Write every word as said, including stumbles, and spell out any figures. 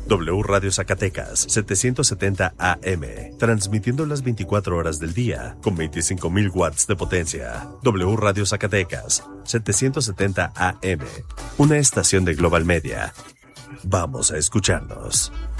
W Radio Zacatecas, setecientos setenta A M, transmitiendo las veinticuatro horas del día con veinticinco mil watts de potencia. W Radio Zacatecas, setecientos setenta A M, una estación de Global Media. Vamos a escucharnos.